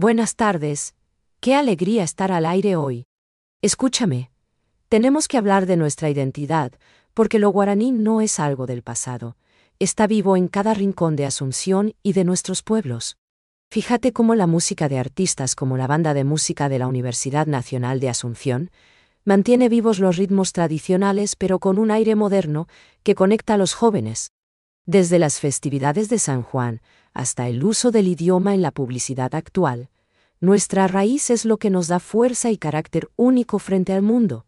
Buenas tardes. Qué alegría estar al aire hoy. Escúchame. Tenemos que hablar de nuestra identidad, porque lo guaraní no es algo del pasado. Está vivo en cada rincón de Asunción y de nuestros pueblos. Fíjate cómo la música de artistas como la Banda de Música de la Universidad Nacional de Asunción mantiene vivos los ritmos tradicionales pero con un aire moderno que conecta a los jóvenes. Desde las festividades de San Juan hasta el uso del idioma en la publicidad actual, nuestra raíz es lo que nos da fuerza y carácter único frente al mundo.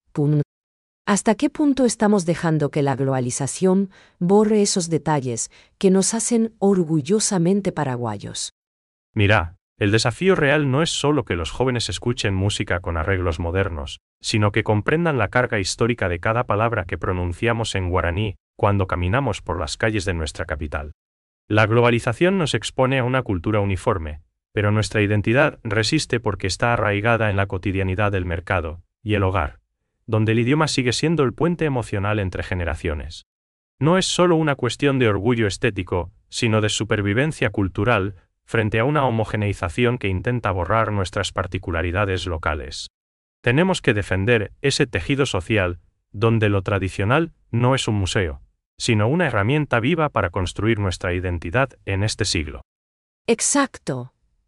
¿Hasta qué punto estamos dejando que la globalización borre esos detalles que nos hacen orgullosamente paraguayos? Mira, el desafío real no es solo que los jóvenes escuchen música con arreglos modernos, sino que comprendan la carga histórica de cada palabra que pronunciamos en guaraní cuando caminamos por las calles de nuestra capital. La globalización nos expone a una cultura uniforme, pero nuestra identidad resiste porque está arraigada en la cotidianidad del mercado y el hogar, donde el idioma sigue siendo el puente emocional entre generaciones. No es solo una cuestión de orgullo estético, sino de supervivencia cultural, frente a una homogeneización que intenta borrar nuestras particularidades locales. Tenemos que defender ese tejido social, donde lo tradicional no es un museo, sino una herramienta viva para construir nuestra identidad en este siglo. Exacto.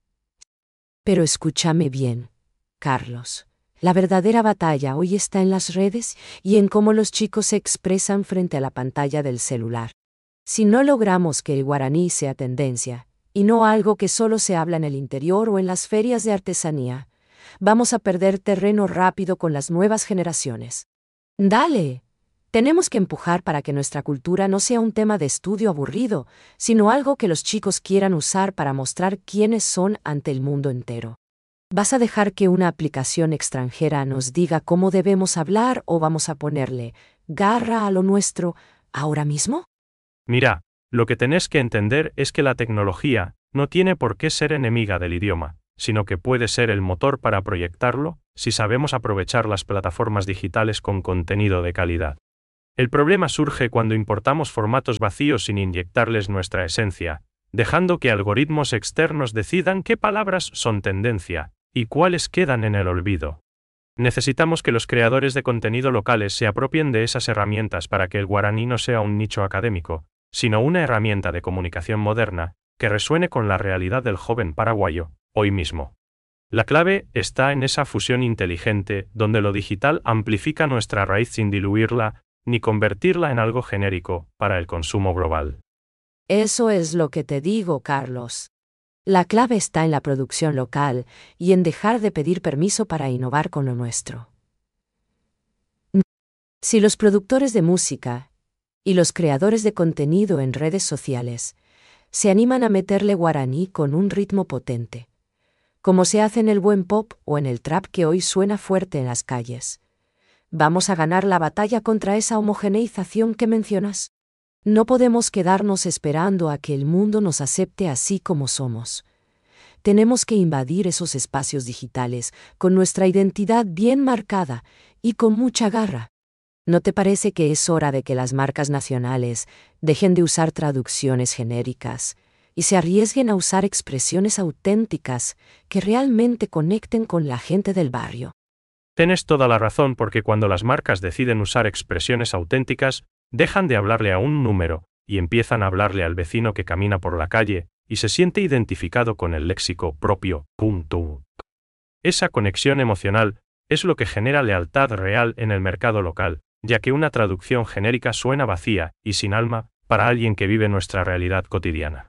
Pero escúchame bien, Carlos. La verdadera batalla hoy está en las redes y en cómo los chicos se expresan frente a la pantalla del celular. Si no logramos que el guaraní sea tendencia, y no algo que solo se habla en el interior o en las ferias de artesanía, vamos a perder terreno rápido con las nuevas generaciones. ¡Dale! Tenemos que empujar para que nuestra cultura no sea un tema de estudio aburrido, sino algo que los chicos quieran usar para mostrar quiénes son ante el mundo entero. ¿Vas a dejar que una aplicación extranjera nos diga cómo debemos hablar o vamos a ponerle garra a lo nuestro ahora mismo? Mira, lo que tenés que entender es que la tecnología no tiene por qué ser enemiga del idioma, sino que puede ser el motor para proyectarlo si sabemos aprovechar las plataformas digitales con contenido de calidad. El problema surge cuando importamos formatos vacíos sin inyectarles nuestra esencia, dejando que algoritmos externos decidan qué palabras son tendencia y cuáles quedan en el olvido. Necesitamos que los creadores de contenido locales se apropien de esas herramientas para que el guaraní no sea un nicho académico, sino una herramienta de comunicación moderna que resuene con la realidad del joven paraguayo, hoy mismo. La clave está en esa fusión inteligente donde lo digital amplifica nuestra raíz sin diluirla ni convertirla en algo genérico para el consumo global. Eso es lo que te digo, Carlos. La clave está en la producción local y en dejar de pedir permiso para innovar con lo nuestro. Si los productores de música y los creadores de contenido en redes sociales se animan a meterle guaraní con un ritmo potente, como se hace en el buen pop o en el trap que hoy suena fuerte en las calles, vamos a ganar la batalla contra esa homogeneización que mencionas. No podemos quedarnos esperando a que el mundo nos acepte así como somos. Tenemos que invadir esos espacios digitales con nuestra identidad bien marcada y con mucha garra. ¿No te parece que es hora de que las marcas nacionales dejen de usar traducciones genéricas y se arriesguen a usar expresiones auténticas que realmente conecten con la gente del barrio? Tienes toda la razón porque cuando las marcas deciden usar expresiones auténticas, dejan de hablarle a un número y empiezan a hablarle al vecino que camina por la calle y se siente identificado con el léxico propio. Esa conexión emocional es lo que genera lealtad real en el mercado local, ya que una traducción genérica suena vacía y sin alma para alguien que vive nuestra realidad cotidiana.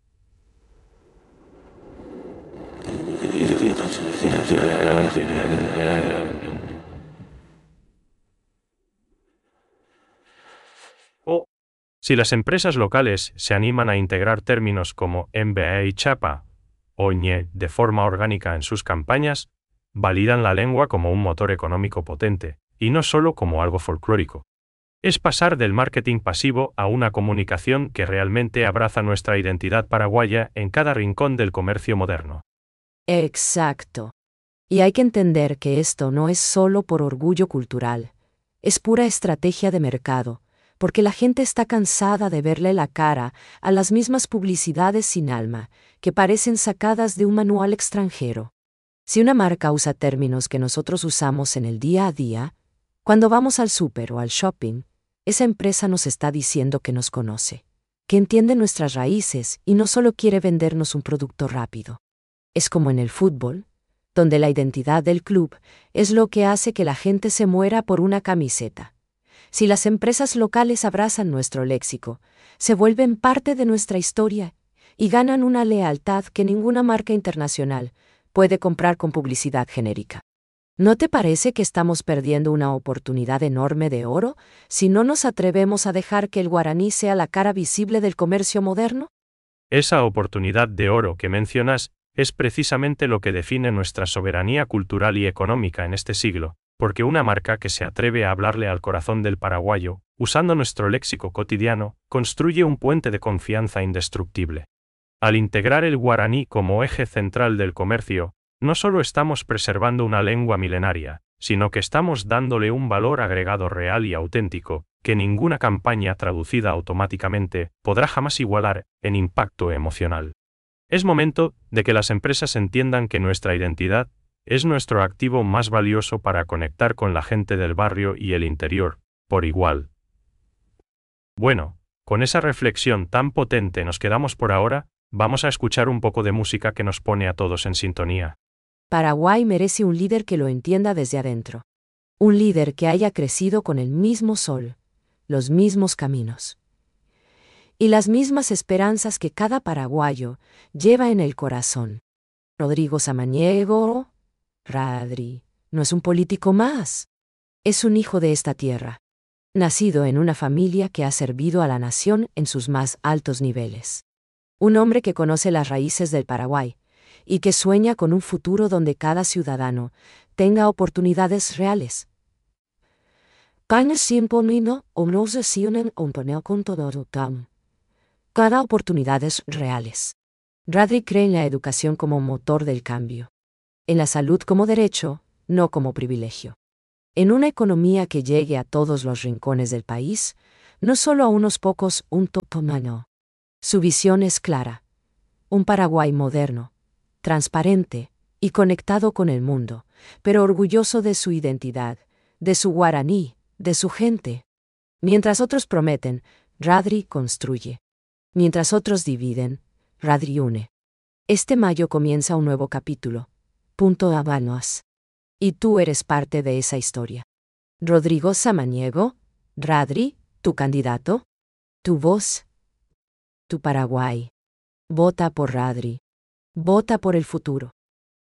O, si las empresas locales se animan a integrar términos como MBA y chapa, o ñe de forma orgánica en sus campañas, validan la lengua como un motor económico potente, y no solo como algo folclórico. Es pasar del marketing pasivo a una comunicación que realmente abraza nuestra identidad paraguaya en cada rincón del comercio moderno. Exacto. Y hay que entender que esto no es solo por orgullo cultural, es pura estrategia de mercado, porque la gente está cansada de verle la cara a las mismas publicidades sin alma, que parecen sacadas de un manual extranjero. Si una marca usa términos que nosotros usamos en el día a día, cuando vamos al súper o al shopping, esa empresa nos está diciendo que nos conoce, que entiende nuestras raíces y no solo quiere vendernos un producto rápido. Es como en el fútbol, donde la identidad del club es lo que hace que la gente se muera por una camiseta. Si las empresas locales abrazan nuestro léxico, se vuelven parte de nuestra historia y ganan una lealtad que ninguna marca internacional puede comprar con publicidad genérica. ¿No te parece que estamos perdiendo una oportunidad enorme de oro si no nos atrevemos a dejar que el guaraní sea la cara visible del comercio moderno? Esa oportunidad de oro que mencionas es precisamente lo que define nuestra soberanía cultural y económica en este siglo, porque una marca que se atreve a hablarle al corazón del paraguayo, usando nuestro léxico cotidiano, construye un puente de confianza indestructible. Al integrar el guaraní como eje central del comercio, no solo estamos preservando una lengua milenaria, sino que estamos dándole un valor agregado real y auténtico, que ninguna campaña traducida automáticamente podrá jamás igualar en impacto emocional. Es momento de que las empresas entiendan que nuestra identidad es nuestro activo más valioso para conectar con la gente del barrio y el interior, por igual. Bueno, con esa reflexión tan potente nos quedamos por ahora. Vamos a escuchar un poco de música que nos pone a todos en sintonía. Paraguay merece un líder que lo entienda desde adentro. Un líder que haya crecido con el mismo sol, los mismos caminos y las mismas esperanzas que cada paraguayo lleva en el corazón. Rodrigo Samaniego, Radri, no es un político más. Es un hijo de esta tierra, nacido en una familia que ha servido a la nación en sus más altos niveles. Un hombre que conoce las raíces del Paraguay y que sueña con un futuro donde cada ciudadano tenga oportunidades reales. Cada oportunidades reales. Radri cree en la educación como motor del cambio, en la salud como derecho, no como privilegio. En una economía que llegue a todos los rincones del país, no solo a unos pocos, un totomano. Su visión es clara. Un Paraguay moderno, transparente y conectado con el mundo, pero orgulloso de su identidad, de su guaraní, de su gente. Mientras otros prometen, Radri construye. Mientras otros dividen, Radri une. Este mayo comienza un nuevo capítulo. Punto Habanos. Y tú eres parte de esa historia. Rodrigo Samaniego, Radri, tu candidato, tu voz, tu Paraguay. Vota por Radri. Vota por el futuro.